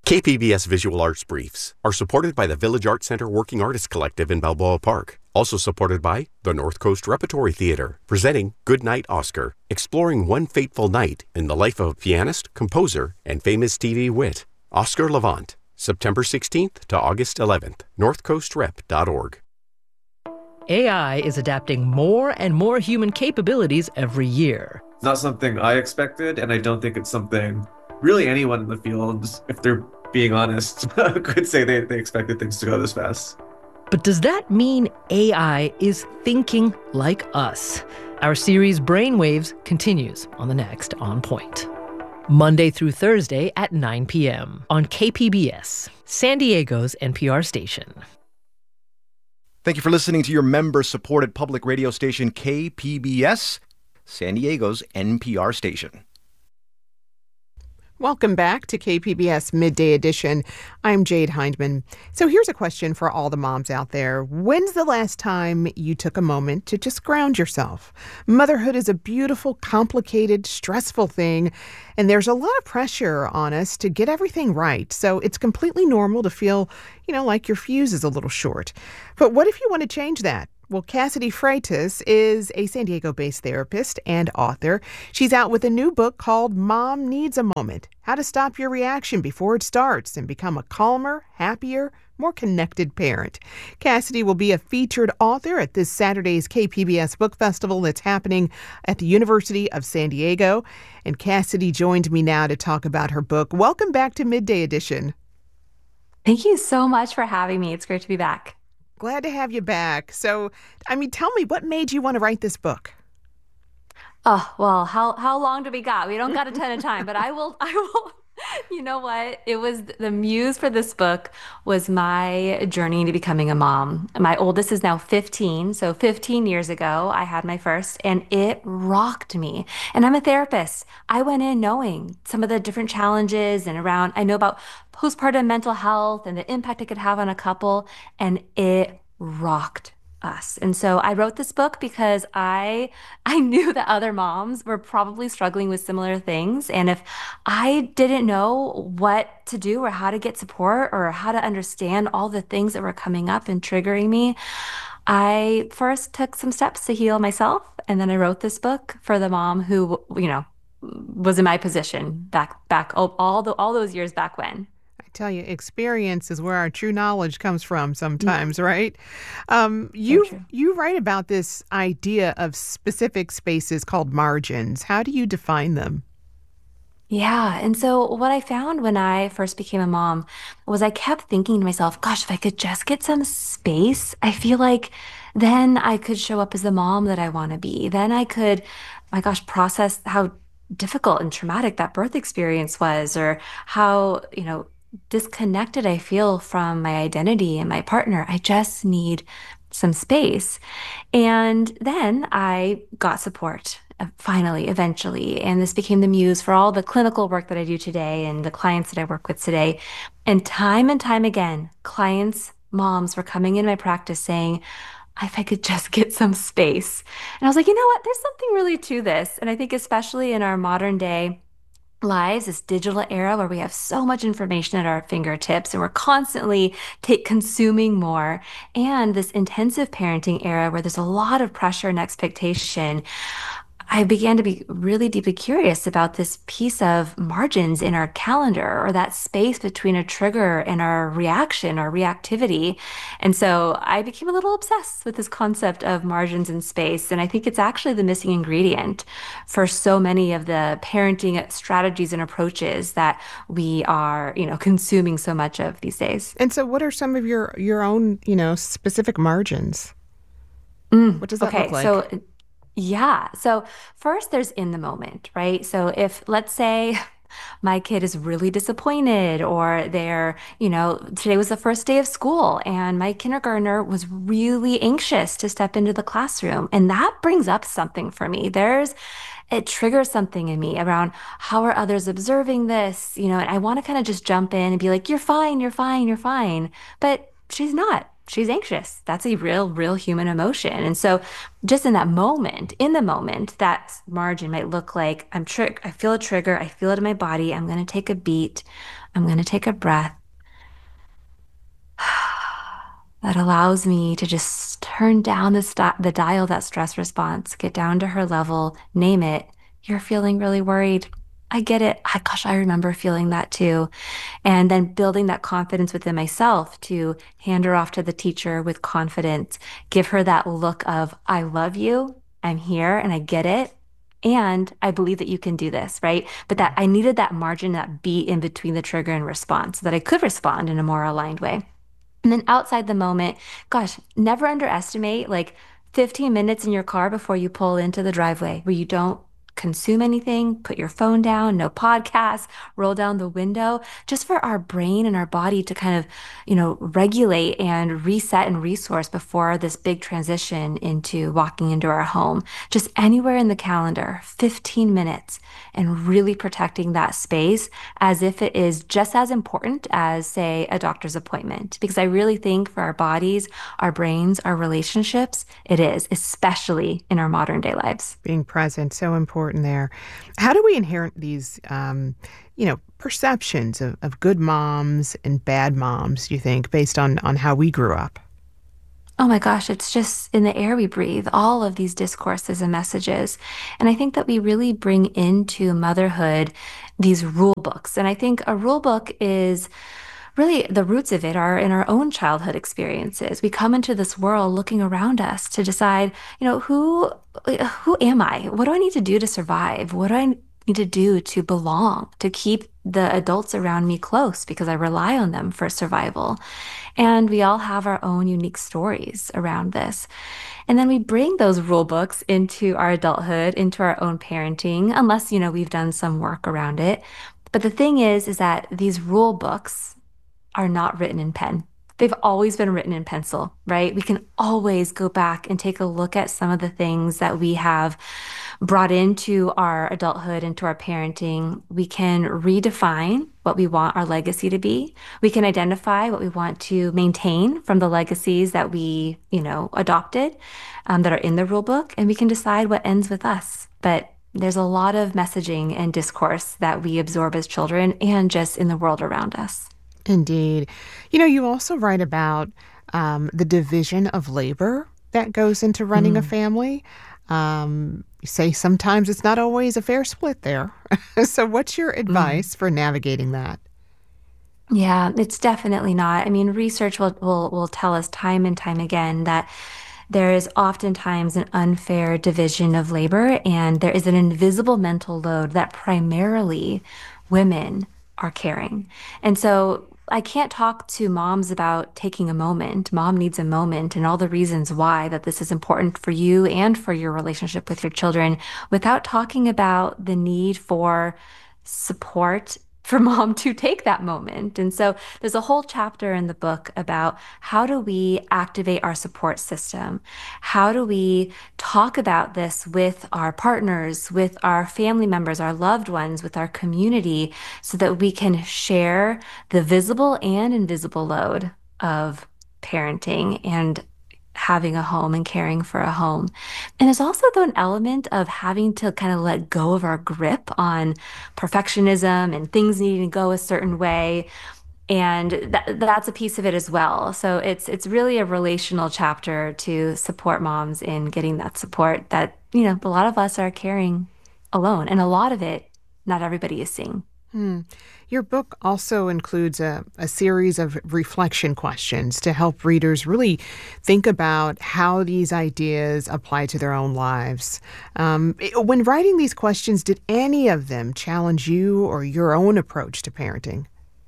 KPBS Visual Arts Briefs are supported by the Village Arts Center Working Artists Collective in Balboa Park. Also supported by the North Coast Repertory Theater, presenting Goodnight Oscar, exploring one fateful night in the life of a pianist, composer, and famous TV wit. Oscar Levant, September 16th to August 11th, northcoastrep.org. AI is adapting more and more human capabilities every year. It's not something I expected, and I don't think it's something really anyone in the field, if they're being honest, could say they expected things to go this fast. But does that mean AI is thinking like us? Our series Brainwaves continues on the next On Point. Monday through Thursday at 9 p.m. on KPBS, San Diego's NPR station. Thank you for listening to your member-supported public radio station, KPBS, San Diego's NPR station. Welcome back to KPBS Midday Edition. I'm Jade Hindman. So here's a question for all the moms out there. When's the last time you took a moment to just ground yourself? Motherhood is a beautiful, complicated, stressful thing, and there's a lot of pressure on us to get everything right. So it's completely normal to feel, like your fuse is a little short. But what if you want to change that? Well, Cassidy Freitas is a San Diego-based therapist and author. She's out with a new book called Mom Needs a Moment: How to Stop Your Reaction Before It Starts and Become a Calmer, Happier, More Connected Parent. Cassidy will be a featured author at this Saturday's KPBS Book Festival that's happening at the University of San Diego. And Cassidy joined me now to talk about her book. Welcome back to Midday Edition. Thank you so much for having me. It's great to be back. Glad to have you back. So, tell me, what made you want to write this book? Oh, well, how long do we got? We don't got a ton of time, but I will. You know what? It was the muse for this book was my journey to becoming a mom. My oldest is now 15. So 15 years ago, I had my first, and it rocked me. And I'm a therapist. I went in knowing some of the different challenges I know about postpartum mental health and the impact it could have on a couple, and it rocked us. And so I wrote this book because I knew that other moms were probably struggling with similar things. And if I didn't know what to do or how to get support or how to understand all the things that were coming up and triggering me, I first took some steps to heal myself. And then I wrote this book for the mom who, was in my position back all those years back when. Tell you, experience is where our true knowledge comes from sometimes, right? You write about this idea of specific spaces called margins. How do you define them? Yeah. And so what I found when I first became a mom was I kept thinking to myself, gosh, if I could just get some space, I feel like then I could show up as the mom that I want to be. Then I could, my gosh, process how difficult and traumatic that birth experience was, or how, disconnected I feel from my identity and my partner. I just need some space. And then I got support finally, eventually. And this became the muse for all the clinical work that I do today and the clients that I work with today. And time again, clients, moms were coming in my practice saying, if I could just get some space. And I was like, you know what? There's something really to this. And I think especially in our modern day lives, this digital era where we have so much information at our fingertips and we're constantly consuming more, and this intensive parenting era where there's a lot of pressure and expectation, I began to be really deeply curious about this piece of margins in our calendar, or that space between a trigger and our reaction or reactivity. And so I became a little obsessed with this concept of margins and space. And I think it's actually the missing ingredient for so many of the parenting strategies and approaches that we are, consuming so much of these days. And so what are some of your own, specific margins? What does that look like? Yeah. So first there's in the moment, right? So if, let's say, my kid is really disappointed, or today was the first day of school and my kindergartner was really anxious to step into the classroom. And that brings up something for me. It triggers something in me around how are others observing this, and I want to kind of just jump in and be like, you're fine, you're fine, you're fine. But she's not. She's anxious. That's a real human emotion. And so just in the moment, that margin might look like I feel a trigger. I feel it in my body. I'm going to take a beat. I'm going to take a breath that allows me to just turn down the dial, that stress response, get down to her level, name it. You're feeling really worried. I get it. Gosh, I remember feeling that too. And then building that confidence within myself to hand her off to the teacher with confidence, give her that look of, I love you, I'm here, and I get it. And I believe that you can do this, right? But that I needed that margin, that beat in between the trigger and response so that I could respond in a more aligned way. And then outside the moment, gosh, never underestimate like 15 minutes in your car before you pull into the driveway where you don't consume anything, put your phone down, no podcasts, roll down the window, just for our brain and our body to kind of, regulate and reset and resource before this big transition into walking into our home. Just anywhere in the calendar, 15 minutes, and really protecting that space as if it is just as important as, say, a doctor's appointment. Because I really think for our bodies, our brains, our relationships, it is, especially in our modern day lives. Being present, so important there. How do we inherit these, perceptions of good moms and bad moms, do you think, based on how we grew up? Oh my gosh, it's just in the air we breathe, all of these discourses and messages. And I think that we really bring into motherhood these rule books. And I think a rule book is really the roots of it are in our own childhood experiences. We come into this world looking around us to decide, who am I? What do I need to do to survive? What do I need to do to belong, to keep the adults around me close because I rely on them for survival? And we all have our own unique stories around this. And then we bring those rule books into our adulthood, into our own parenting, unless, we've done some work around it. But the thing is that these rule books are not written in pen. They've always been written in pencil, right? We can always go back and take a look at some of the things that we have brought into our adulthood, into our parenting. We can redefine what we want our legacy to be. We can identify what we want to maintain from the legacies that we, adopted, that are in the rule book, and we can decide what ends with us. But there's a lot of messaging and discourse that we absorb as children and just in the world around us. Indeed. You also write about the division of labor that goes into running a family. You say sometimes it's not always a fair split there. So what's your advice for navigating that? Yeah, it's definitely not. I mean, research will tell us time and time again that there is oftentimes an unfair division of labor, and there is an invisible mental load that primarily women are carrying. And so I can't talk to moms about taking a moment. Mom needs a moment and all the reasons why that this is important for you and for your relationship with your children without talking about the need for support for mom to take that moment. And so there's a whole chapter in the book about how do we activate our support system? How do we talk about this with our partners, with our family members, our loved ones, with our community, so that we can share the visible and invisible load of parenting and having a home and caring for a home. And there's also an element of having to kind of let go of our grip on perfectionism and things needing to go a certain way. And that's a piece of it as well. So it's really a relational chapter to support moms in getting that support that, a lot of us are carrying alone. And a lot of it, not everybody is seeing. Your book also includes a series of reflection questions to help readers really think about how these ideas apply to their own lives. When writing these questions, did any of them challenge you or your own approach to parenting?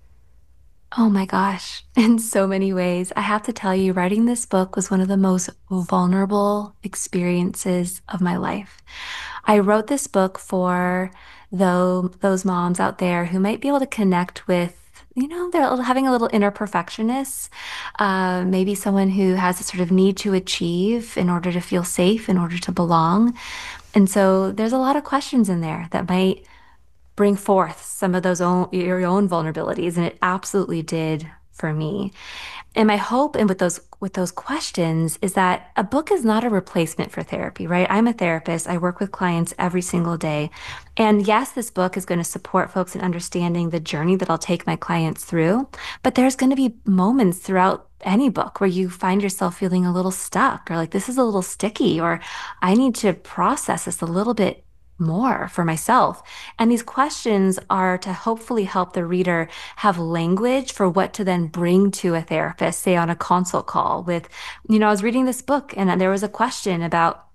Oh my gosh, in so many ways. I have to tell you, writing this book was one of the most vulnerable experiences of my life. I wrote this book for those moms out there who might be able to connect with, they're having a little inner perfectionist, maybe someone who has a sort of need to achieve in order to feel safe, in order to belong. And so there's a lot of questions in there that might bring forth some of your own vulnerabilities. And it absolutely did for me. And my hope and with those questions is that a book is not a replacement for therapy, right? I'm a therapist. I work with clients every single day. And yes, this book is going to support folks in understanding the journey that I'll take my clients through, but there's going to be moments throughout any book where you find yourself feeling a little stuck or like this is a little sticky or I need to process this a little bit more for myself. And these questions are to hopefully help the reader have language for what to then bring to a therapist, say on a consult call with, I was reading this book and there was a question about,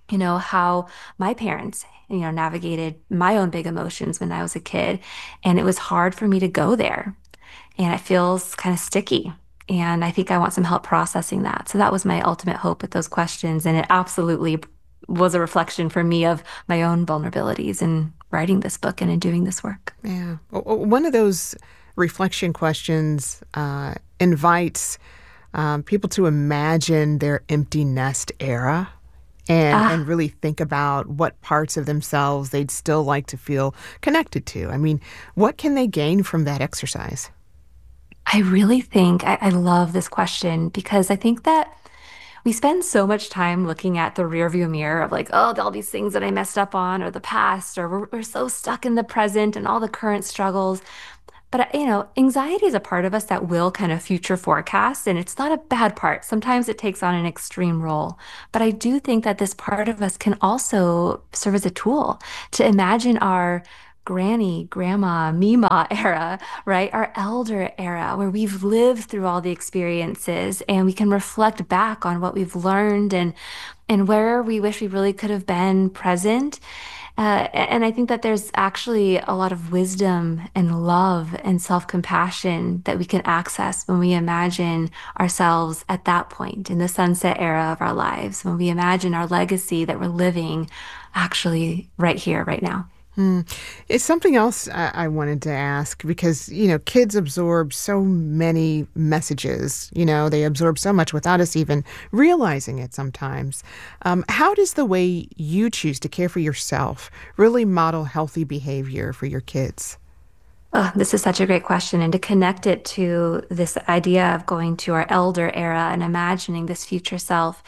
how my parents, navigated my own big emotions when I was a kid. And it was hard for me to go there. And it feels kind of sticky. And I think I want some help processing that. So that was my ultimate hope with those questions. And it absolutely was a reflection for me of my own vulnerabilities in writing this book and in doing this work. Yeah. One of those reflection questions invites people to imagine their empty nest era and really think about what parts of themselves they'd still like to feel connected to. I mean, what can they gain from that exercise? I really think I love this question because I think that we spend so much time looking at the rearview mirror of like, oh, all these things that I messed up on or the past, or we're so stuck in the present and all the current struggles. But, anxiety is a part of us that will kind of future forecast, and it's not a bad part. Sometimes it takes on an extreme role. But I do think that this part of us can also serve as a tool to imagine our granny, grandma, Mima era, right? Our elder era, where we've lived through all the experiences and we can reflect back on what we've learned and where we wish we really could have been present. And I think that there's actually a lot of wisdom and love and self-compassion that we can access when we imagine ourselves at that point in the sunset era of our lives, when we imagine our legacy that we're living actually right here, right now. It's something else I wanted to ask because, kids absorb so many messages. They absorb so much without us even realizing it sometimes. How does the way you choose to care for yourself really model healthy behavior for your kids? Oh, this is such a great question. And to connect it to this idea of going to our elder era and imagining this future self,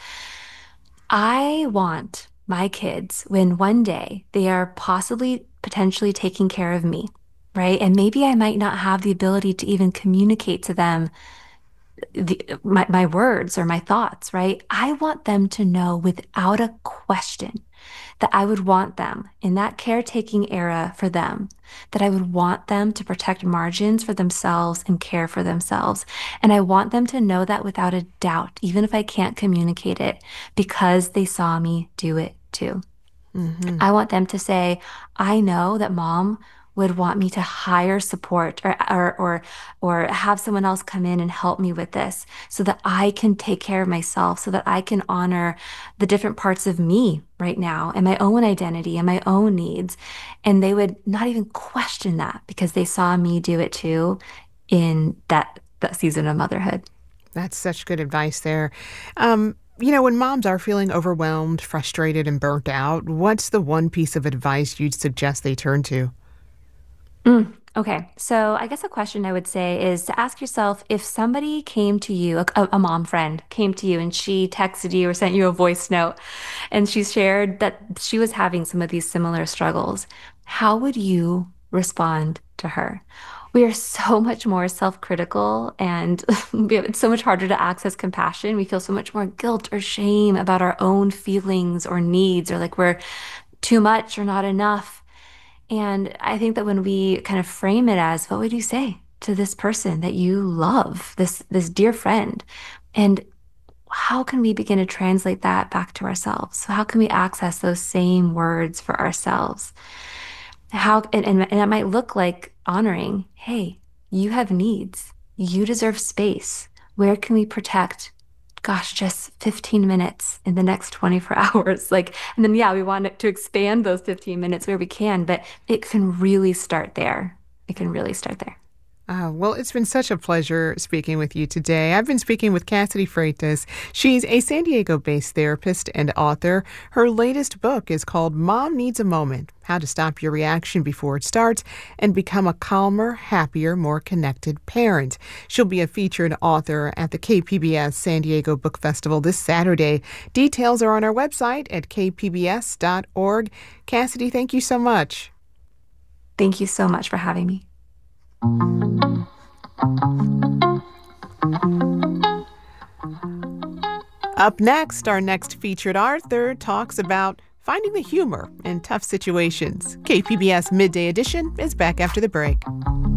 I want my kids when one day they are potentially taking care of me, right? And maybe I might not have the ability to even communicate to them my words or my thoughts, right? I want them to know without a question that I would want them in that caretaking era for them, that I would want them to protect margins for themselves and care for themselves. And I want them to know that without a doubt, even if I can't communicate it, because they saw me do it too. Mm-hmm. I want them to say, I know that mom would want me to hire support or have someone else come in and help me with this so that I can take care of myself, so that I can honor the different parts of me right now and my own identity and my own needs. And they would not even question that because they saw me do it too in that season of motherhood. That's such good advice there. When moms are feeling overwhelmed, frustrated, and burnt out, what's the one piece of advice you'd suggest they turn to? Okay. So I guess a question I would say is to ask yourself if somebody came to you, a mom friend came to you and she texted you or sent you a voice note and she shared that she was having some of these similar struggles, how would you respond to her? We are so much more self-critical and it's so much harder to access compassion. We feel so much more guilt or shame about our own feelings or needs or like we're too much or not enough. And I think that when we kind of frame it as, what would you say to this person that you love, this dear friend? And how can we begin to translate that back to ourselves? So how can we access those same words for ourselves? And it might look like honoring, hey, you have needs. You deserve space. Where can we protect just 15 minutes in the next 24 hours. And then, we want it to expand those 15 minutes where we can, but it can really start there. It can really start there. Well, it's been such a pleasure speaking with you today. I've been speaking with Cassidy Freitas. She's a San Diego-based therapist and author. Her latest book is called Mom Needs a Moment: How to Stop Your Reaction Before It Starts and Become a Calmer, Happier, More Connected Parent. She'll be a featured author at the KPBS San Diego Book Festival this Saturday. Details are on our website at kpbs.org. Cassidy, thank you so much. Thank you so much for having me. Up next, our next featured author talks about finding the humor in tough situations. KPBS Midday Edition is back after the break.